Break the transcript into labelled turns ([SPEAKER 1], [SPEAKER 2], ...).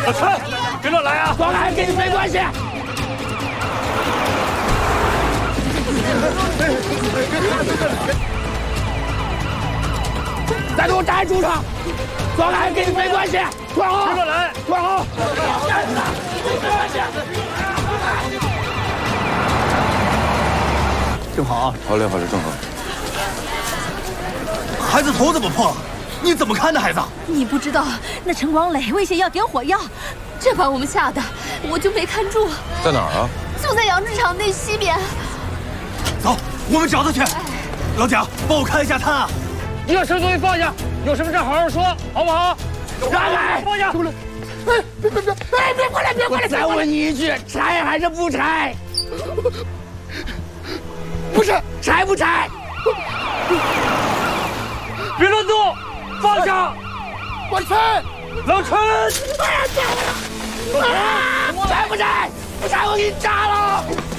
[SPEAKER 1] 老陈，别乱来啊！
[SPEAKER 2] 撞开跟你没关系。再给我站住上！撞开跟你没关系。撞好！
[SPEAKER 1] 别乱来！
[SPEAKER 2] 撞好！
[SPEAKER 3] 正好啊！
[SPEAKER 4] 好嘞，好嘞，正好。
[SPEAKER 3] 孩子头怎么破了？你怎么看的，孩子？
[SPEAKER 5] 你不知道，那陈广磊危险要点火药，这把我们吓得我就没看住。
[SPEAKER 4] 在哪儿啊？
[SPEAKER 5] 就在养殖场那西边。
[SPEAKER 3] 走，我们找他去。老蒋，帮我看一下他啊。
[SPEAKER 1] 热身东西放下，有什么事好好说，好不好？
[SPEAKER 2] 让开！
[SPEAKER 1] 放下！
[SPEAKER 2] 别过来！别过来！再问你一句，拆还是不拆？不是，拆不拆？
[SPEAKER 1] 别乱动，放下！
[SPEAKER 2] 我拆！
[SPEAKER 1] 老陈！
[SPEAKER 2] 哎呀，拆不拆？不拆我给你炸了！